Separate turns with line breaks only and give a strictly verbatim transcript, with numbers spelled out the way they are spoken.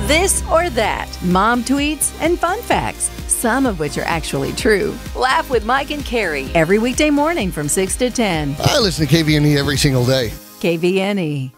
This or that, mom tweets, and fun facts, some of which are actually true. Laugh with Mike and Carrie every weekday morning from six to ten.
I listen to K V N E every single day.
K V N E.